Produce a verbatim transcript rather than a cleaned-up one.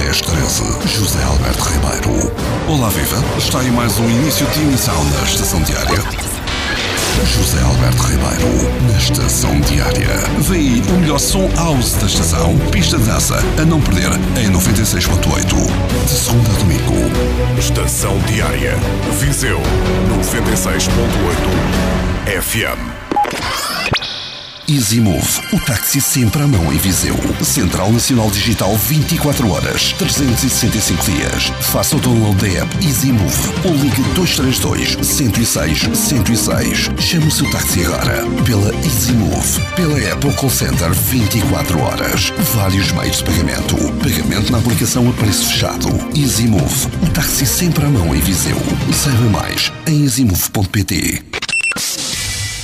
dez treze, José Alberto Ribeiro. Olá, viva! Está aí mais um início de emissão na Estação Diária. José Alberto Ribeiro, na Estação Diária. Vem aí o melhor som house da estação, pista de dança, a não perder, em noventa e seis ponto oito. De segunda a domingo. Estação Diária, Viseu, noventa e seis ponto oito F M. EasyMove, o táxi sempre à mão em Viseu. Central Nacional Digital vinte e quatro horas, trezentos e sessenta e cinco dias. Faça o download da app EasyMove ou ligue dois três dois, um zero seis, um zero seis. Chame o seu táxi agora pela EasyMove, pela app ou call center vinte e quatro horas. Vários meios de pagamento. Pagamento na aplicação a preço fechado. EasyMove, o táxi sempre à mão em Viseu. Saiba mais em easymove ponto pt.